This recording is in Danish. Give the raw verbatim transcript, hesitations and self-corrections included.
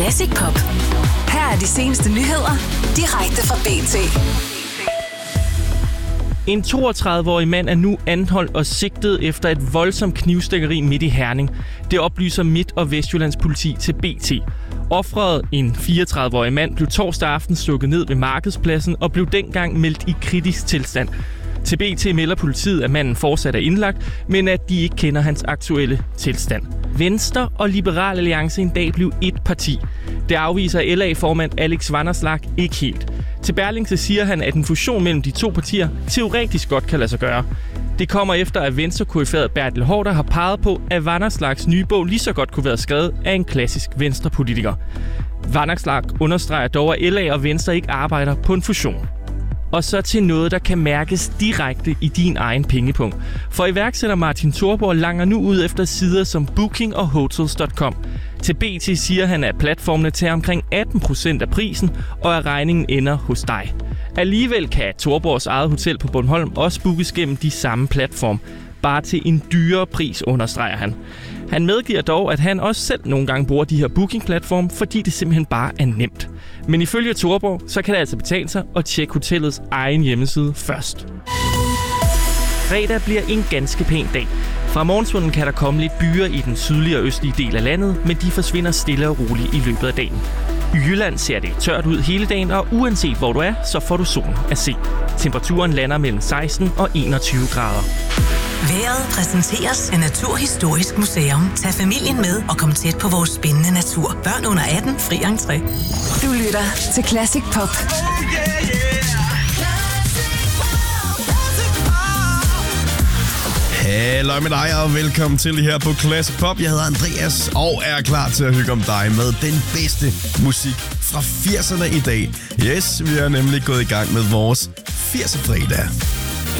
Classic Pop. Her er de seneste nyheder, direkte fra B T. En toogtredive-årig mand er nu anholdt og sigtet efter et voldsomt knivstikkeri midt i Herning. Det oplyser Midt- og Vestjyllands politi til B T. Offeret, en fireogtredive-årig mand, blev torsdag aften stukket ned ved Markedspladsen og blev dengang meldt i kritisk tilstand. Til B T melder politiet, at manden fortsat er indlagt, men at de ikke kender hans aktuelle tilstand. Venstre og Liberal Alliance en dag blev et parti. Det afviser L A-formand Alex Vanopslagh ikke helt. Til Berlingske siger han, at en fusion mellem de to partier teoretisk godt kan lade sig gøre. Det kommer efter, at Venstre-koryfæret Bertel Haarder har peget på, at Vanopslaghs nye bog lige så godt kunne være skrevet af en klassisk venstrepolitiker. Vanopslagh understreger dog, at L A og Venstre ikke arbejder på en fusion. Og så til noget, der kan mærkes direkte i din egen pengepunkt. For iværksætter Martin Thorborg langer nu ud efter sider som Booking og Hotels punktum com. Til B T siger han, at platformene tager omkring atten procent af prisen, og at regningen ender hos dig. Alligevel kan Thorborgs eget hotel på Bornholm også bookes gennem de samme platform. Bare til en dyrere pris, understreger han. Han medgiver dog, at han også selv nogle gange bruger de her booking-platforme, fordi det simpelthen bare er nemt. Men ifølge Thorborg, så kan det altså betale sig at tjekke hotellets egen hjemmeside først. Fredag bliver en ganske pæn dag. Fra morgenstunden kan der komme lidt byer i den sydlige og østlige del af landet, men de forsvinder stille og roligt i løbet af dagen. I Jylland ser det tørt ud hele dagen, og uanset hvor du er, så får du solen at se. Temperaturen lander mellem seksten og enogtyve grader. Vejret præsenteres af Naturhistorisk Museum. Tag familien med og kom tæt på vores spændende natur. Børn under atten, fri entré. Du lytter til Classic Pop. Hallo med dig, og velkommen til her på Classic Pop. Jeg hedder Andreas, og er klar til at hygge om dig med den bedste musik fra firserne i dag. Yes, vi er nemlig gået i gang med vores firser-fredag.